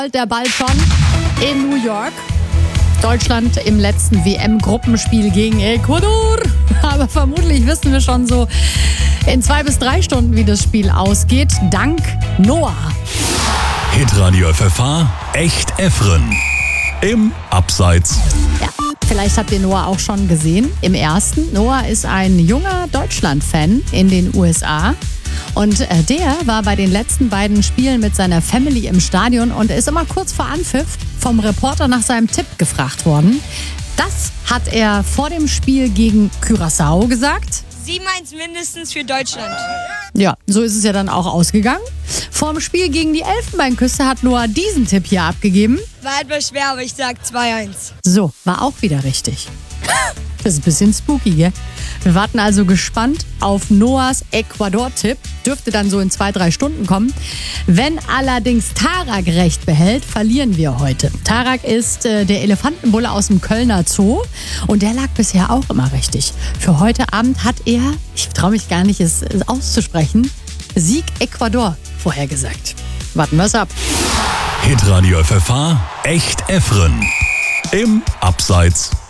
Der Ball schon in New York. Deutschland im letzten WM-Gruppenspiel gegen Ecuador. Aber vermutlich wissen wir schon so in 2 bis 3 Stunden, wie das Spiel ausgeht. Dank Noah. Hitradio FFH, echt Efren. Im Abseits. Ja, vielleicht habt ihr Noah auch schon gesehen im ersten. Noah ist ein junger Deutschland-Fan in den USA. Und der war bei den letzten beiden Spielen mit seiner Family im Stadion und ist immer kurz vor Anpfiff vom Reporter nach seinem Tipp gefragt worden. Das hat er vor dem Spiel gegen Curaçao gesagt. 7-1 mindestens für Deutschland. Ja, so ist es ja dann auch ausgegangen. Vorm Spiel gegen die Elfenbeinküste hat Noah diesen Tipp hier abgegeben. War etwas schwer, aber ich sag 2-1. So, war auch wieder richtig. Das ist ein bisschen spooky, gell? Wir warten also gespannt auf Noahs Ecuador-Tipp. Dürfte dann so in 2-3 Stunden kommen. Wenn allerdings Tarak recht behält, verlieren wir heute. Tarak ist der Elefantenbulle aus dem Kölner Zoo und der lag bisher auch immer richtig. Für heute Abend hat er, ich traue mich gar nicht, es auszusprechen, Sieg Ecuador vorhergesagt. Warten wir es ab. Hitradio FFH, echt Efren. Im Abseits.